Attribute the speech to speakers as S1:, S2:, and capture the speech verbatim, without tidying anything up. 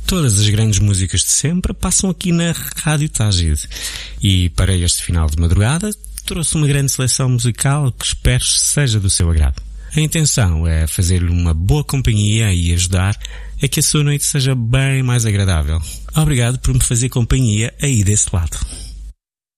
S1: Todas as grandes músicas de sempre passam aqui na Rádio Tágide. E para este final de madrugada trouxe uma grande seleção musical que espero seja do seu agrado. A intenção é fazer-lhe uma boa companhia e ajudar a que a sua noite seja bem mais agradável. Obrigado por me fazer companhia aí desse lado.